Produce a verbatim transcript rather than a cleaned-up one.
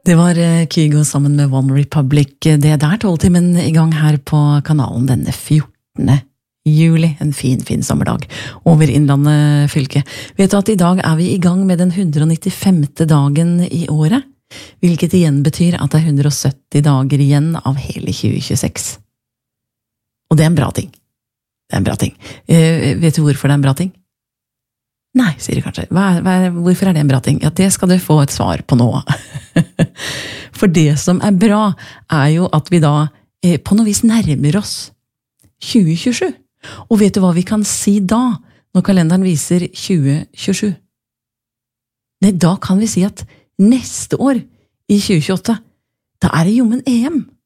Det var Kygo sammen med One Republic. Det der tolvtimen I gang her på kanalen denne fjortende juli. En fin, fin sommerdag over Innlandet fylke. Vet du at I dag er vi I gang med den hundre og nittifemte dagen I året? Hvilket igjen betyr at det er hundre og sytti dager igjen av hele tjue tjueseks. Og det er en bra ting. Det er en bra ting. Eh, vet du hvorfor det er en bra ting? Nei, sier du kanskje. Hva er, hva er, hvorfor er det en bra ting? Ja, det skal du få et svar på nå. For det som er bra, er jo at vi da eh, på noe vis nærmer oss tjue tjuesju. Og vet du hva vi kan si da, når kalenderen viser tjue tjuesju? Nei, da kan vi si at neste år, I tjue tjueåtte, da er det jo en E M.